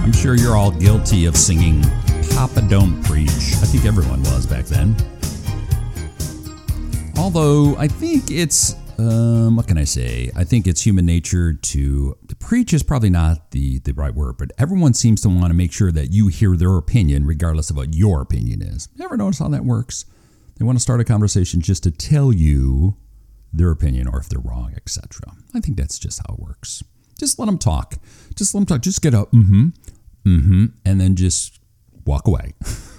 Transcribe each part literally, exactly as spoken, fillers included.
I'm sure you're all guilty of singing Papa Don't Preach. I think everyone was back then. Although I think it's, um, what can I say? I think it's human nature to, to preach is probably not the, the right word, but everyone seems to want to make sure that you hear their opinion regardless of what your opinion is. Ever notice how that works? They want to start a conversation just to tell you their opinion or if they're wrong, et cetera. I think that's just how it works. Just let them talk. Just let them talk. Just get up, mm-hmm, mm-hmm, and then just walk away.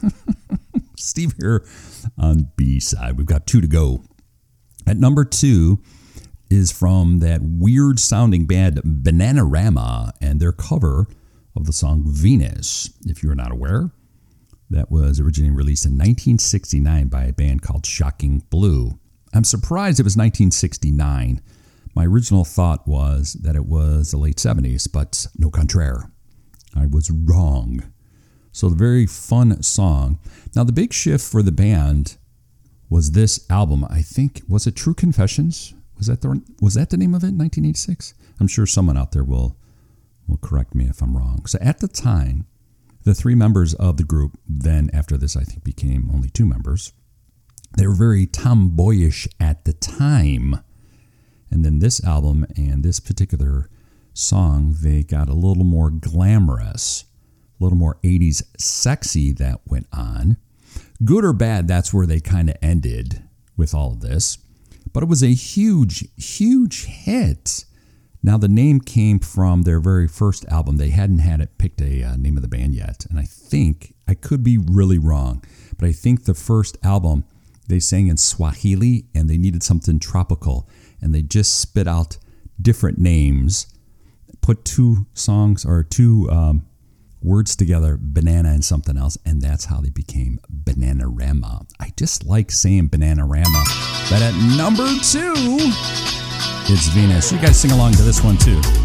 Steve here on B-side. We've got two to go. At number two is from that weird-sounding band Bananarama and their cover of the song Venus. If you're not aware, that was originally released in nineteen sixty-nine by a band called Shocking Blue. I'm surprised it was nineteen sixty-nine. My original thought was that it was the late seventies, but no contraire. I was wrong. So the very fun song. Now the big shift for the band was this album. I think, was it True Confessions? Was that the was that the name of it, nineteen eighty-six? I'm sure someone out there will will correct me if I'm wrong. So at the time, the three members of the group, then after this I think became only two members, they were very tomboyish at the time. And then this album and this particular song, they got a little more glamorous, a little more eighties sexy that went on. Good or bad, that's where they kind of ended with all of this. But it was a huge, huge hit. Now, the name came from their very first album. They hadn't had it picked a uh, name of the band yet. And I think, I could be really wrong, but I think the first album, they sang in Swahili and they needed something tropical. And they just spit out different names, put two songs or two um, words together, banana and something else, and that's how they became Bananarama. I just like saying Bananarama. But at number two, it's Venus. You guys sing along to this one too.